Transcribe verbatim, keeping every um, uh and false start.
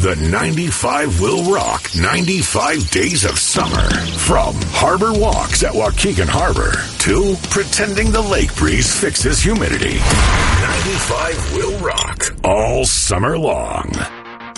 The ninety-five will rock ninety-five days of summer. From harbor walks at Waukegan Harbor to pretending the lake breeze fixes humidity. ninety-five will rock all summer long.